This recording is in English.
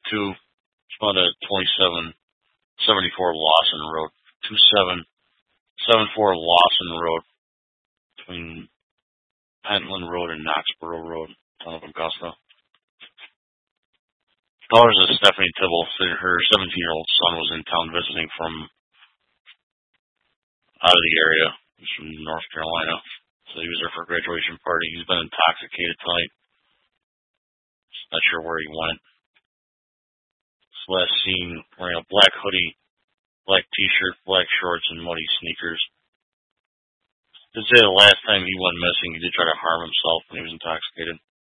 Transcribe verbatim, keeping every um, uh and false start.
two, found at twenty-seven seventy-four Lawson Road, two seven seven four Lawson Road, between Pentland Road and Knoxboro Road, town of Augusta. Daughters of Stephanie Tibble said her seventeen-year-old son was in town visiting from out of the area. He's from North Carolina. So he was there for a graduation party. He's been intoxicated tonight. Not sure where he went. This last seen wearing a black hoodie, black t-shirt, black shorts, and muddy sneakers. Did say the last time he went missing, he did try to harm himself when he was intoxicated.